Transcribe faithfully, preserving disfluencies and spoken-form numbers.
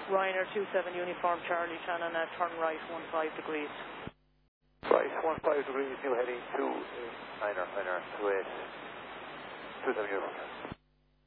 Ryanair two seven Uniform Charlie, Shannon, uh, turn right one five degrees. Right, one five degrees, new heading two eight. Ryanair, Ryanair two eight, two seven Uniform.